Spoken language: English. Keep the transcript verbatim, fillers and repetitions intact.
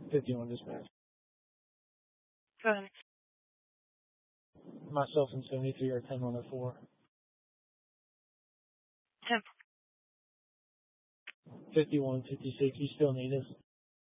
fifty-one dispatch. Go ahead. Myself and seventy-three are ten one oh four. ten. fifty-one fifty-six, you still need us?